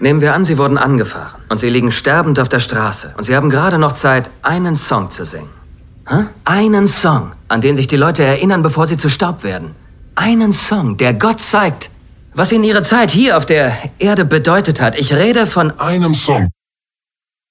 Nehmen wir an, Sie wurden angefahren und Sie liegen sterbend auf der Straße und Sie haben gerade noch Zeit, einen Song zu singen. Einen Song, an den sich die Leute erinnern, bevor sie zu Staub werden. Einen Song, der Gott zeigt, was ihnen ihre Zeit hier auf der Erde bedeutet hat. Ich rede von einem Song.